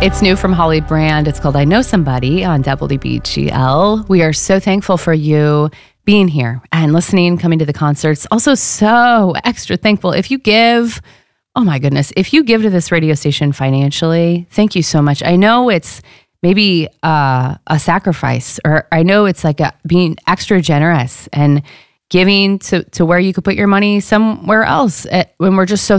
It's new from Holly Brand. It's called I Know Somebody on WBGL. We are so thankful for you being here and listening, coming to the concerts. Also so extra thankful if you give, oh my goodness, if you give to this radio station financially, thank you so much. I know it's maybe a sacrifice, or I know it's like being extra generous and giving to where you could put your money somewhere else. When we're just so